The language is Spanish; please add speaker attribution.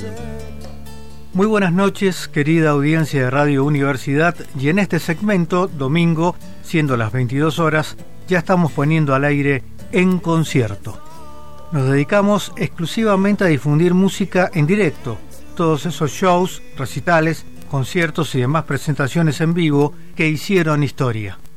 Speaker 1: Muy buenas noches, querida audiencia de Radio Universidad, y en este segmento, domingo, siendo las 22 horas, ya estamos poniendo al aire En Concierto. Nos dedicamos exclusivamente a difundir música en directo, todos esos shows, recitales, conciertos y demás presentaciones en vivo que hicieron historia.